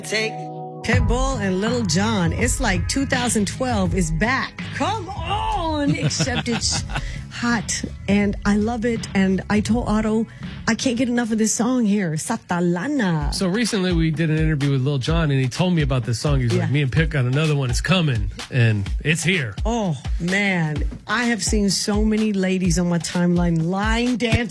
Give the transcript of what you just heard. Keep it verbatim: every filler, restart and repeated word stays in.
Take Pitbull and Lil Jon. It's like two thousand twelve is back. Come on. Except it's hot and I love it. And I told Otto, I can't get enough of this song here. Satalana. So recently we did an interview with Lil Jon and he told me about this song. He's Yeah. like, me and Pitt got another one. It's coming and it's here. Oh, man. I have seen so many ladies on my timeline line dancing.